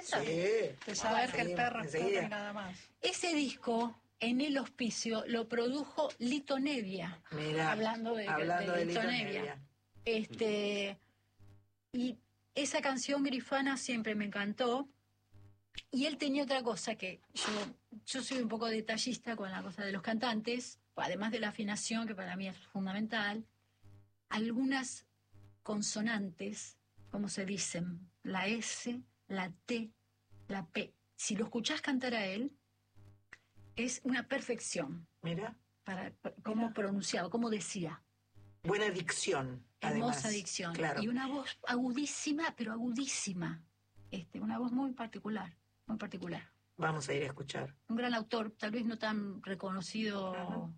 esa? Sí. De saber que el Enseguida, perro enseguida. come nada más. Ese disco, en el hospicio, lo produjo Lito Nevia. Mirá, Hablando de Lito Nevia. Y esa canción Grifana siempre me encantó. Y él tenía otra cosa que yo soy un poco detallista con la cosa de los cantantes, además de la afinación, que para mí es fundamental. Algunas consonantes, como se dicen, la S, la T, la P. Si lo escuchás cantar a él, es una perfección. Mira. Para cómo pronunciaba, cómo decía. Buena dicción. Hermosa además. dicción. Claro. Y una voz agudísima, pero agudísima. Una voz muy particular, muy particular. Vamos a ir a escuchar. Un gran autor, tal vez no tan reconocido,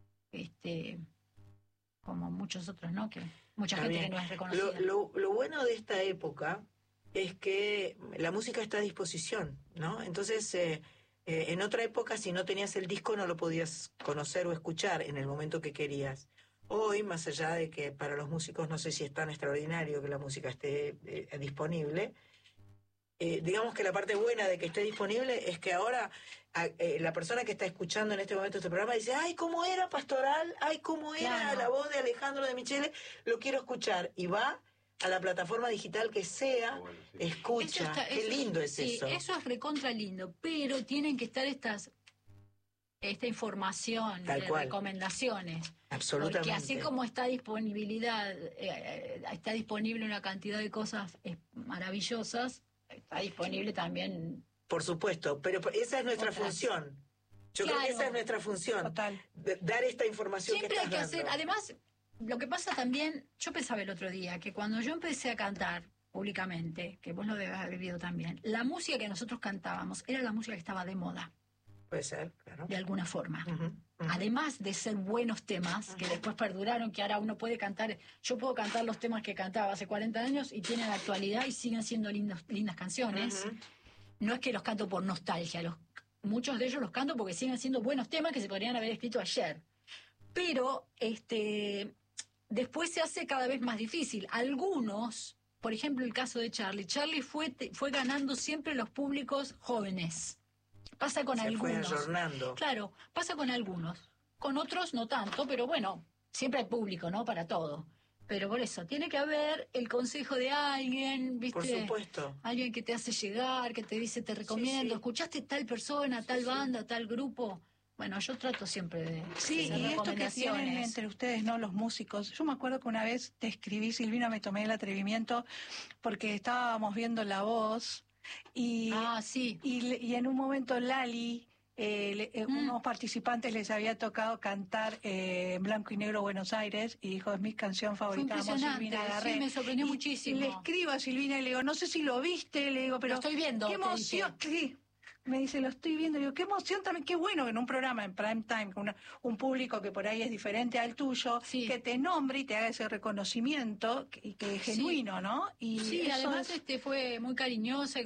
como muchos otros, ¿no? Que mucha Está gente bien. que no es reconocida. Lo bueno de esta época es que la música está a disposición, ¿no? Entonces, en otra época, si no tenías el disco, no lo podías conocer o escuchar en el momento que querías. Hoy, más allá de que para los músicos no sé si es tan extraordinario que la música esté disponible, digamos que la parte buena de que esté disponible es que ahora la persona que está escuchando en este momento este programa dice, ay, ¿cómo era Pastoral? Ay, ¿cómo era Claro. la voz de Alejandro de Michele? Lo quiero escuchar. Y va a la plataforma digital que sea, Bueno, sí. escucha. Qué lindo es sí, eso. eso es recontra lindo, pero tienen que estar esta información Tal de cual. recomendaciones. Absolutamente. Porque así como está disponibilidad, está disponible una cantidad de cosas maravillosas, está disponible también. Por supuesto, pero esa es nuestra Otras. función. Yo Claro. creo que esa es nuestra función. Total. Dar esta información Siempre que hay estás que dando. hacer, además, lo que pasa también, yo pensaba el otro día, que cuando yo empecé a cantar públicamente, que vos lo debes haber vivido también, la música que nosotros cantábamos era la música que estaba de moda, Puede ser, claro. de alguna forma. Ujú, ujú. Además de ser buenos temas, que después perduraron, que ahora uno puede cantar, yo puedo cantar los temas que cantaba hace 40 años y tienen actualidad y siguen siendo lindas canciones. Ujú. No es que los canto por nostalgia, muchos de ellos los canto porque siguen siendo buenos temas que se podrían haber escrito ayer. Pero después se hace cada vez más difícil. Algunos, por ejemplo el caso de Charlie fue ganando siempre los públicos jóvenes. Pasa con algunos. Se fue ayornando. Claro, pasa con algunos. Con otros no tanto, pero bueno, siempre hay público, ¿no? Para todo. Pero por eso, tiene que haber el consejo de alguien, ¿viste? Por supuesto. Alguien que te hace llegar, que te dice, te recomiendo, Sí. ¿escuchaste tal persona, tal banda, tal grupo? Bueno, yo trato siempre de Sí, hacer y esto que tienen recomendaciones. entre ustedes, ¿no? Los músicos. Yo me acuerdo que una vez te escribí, Silvina, me tomé el atrevimiento porque estábamos viendo La Voz y, Sí. y en un momento Lali, unos participantes les había tocado cantar en blanco y negro Buenos Aires y dijo, es mi canción Fue favorita, amo impresionante, Silvina Garré. sí, me sorprendió Y muchísimo. le escribo a Silvina y le digo, no sé si lo viste, le digo, pero Lo estoy viendo, qué te emoción, sí. Me dice, lo estoy viendo. Le digo, qué emoción también, qué bueno que en un programa en prime time, con un público que por ahí es diferente al tuyo, Sí. que te nombre y te haga ese reconocimiento y que es genuino, ¿no? Y Sí, eso además es- fue muy cariñosa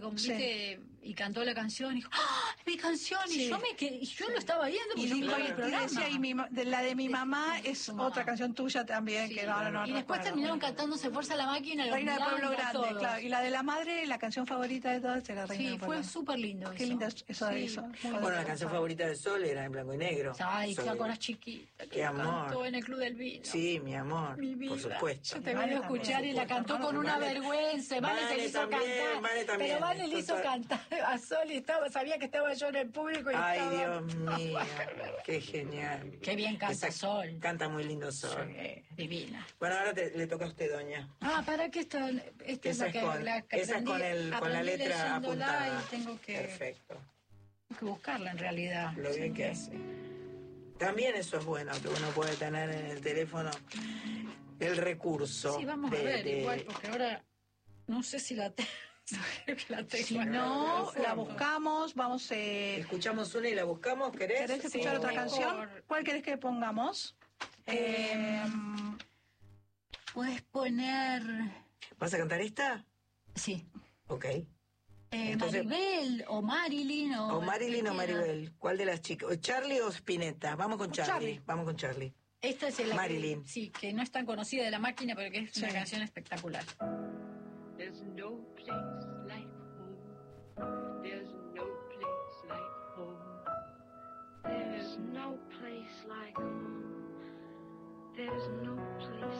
y cantó la canción y dijo, ¡ah! ¡Es mi canción! Sí. Y yo lo estaba viendo porque y yo dijo, miraba el y programa. decía, la de mi mamá Sí, es tu mamá. otra canción tuya también, Sí. que no Y después recuerdo. terminaron cantando Se Fuerza la Máquina, los Reina del Pueblo Milagros, Grande, todos. claro. Y la de la madre, la canción favorita de todas era Reina Sí, del Pueblo fue Grande. súper lindo Qué eso. lindo eso de Sí, eso. muy Bueno, lindo. la canción favorita de Sol era en blanco y negro. Ay, Sol ya de- con las chiquitas que Qué amor. cantó en el Club del Vino. Sí, mi amor. Mi vida. Por supuesto. Yo te Vale vengo a escuchar también, y la por cantó supuesto. con una Vale- vergüenza. Vale se Vale le hizo también, cantar. Vale también, Pero Vale le hizo total. cantar a Sol y sabía que estaba yo en el público y Ay, estaba... Dios mío. Qué genial. Qué bien canta Sol. Canta muy lindo Sol. Divina. Bueno, ahora le toca a usted, doña. ¿Para qué esta es Esa la es que con, la que esa es aprendí, con la aprendí letra leyéndola apuntada. y tengo que Perfecto. buscarla en realidad. Lo bien que hace. También eso es bueno, que uno puede tener en el teléfono el recurso. Sí, vamos a ver igual, porque ahora no sé si la tengo. Creo que la tengo. Si no, la buscamos, vamos... Escuchamos una y la buscamos, ¿querés? ¿Querés escuchar Sí, otra mejor. canción? ¿Cuál querés que pongamos? Puedes poner... ¿Vas a cantar esta? Sí. Ok. Entonces- Maribel o Marilyn o... O Marilyn o cualquiera. Maribel. ¿Cuál de las chicas? ¿O Charlie o Spinetta? Vamos con Charlie. Charlie. Vamos con Charlie. Esta es la Marilyn. sí, que no es tan conocida de La Máquina, pero que es una canción espectacular. There's no